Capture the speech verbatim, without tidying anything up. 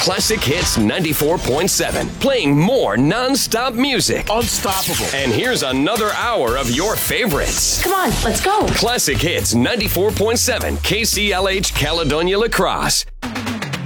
Classic Hits ninety-four point seven, playing more non-stop music. Unstoppable. And here's another hour of your favorites. Come on, let's go. Classic Hits ninety-four point seven, K C L H Caledonia La Crosse.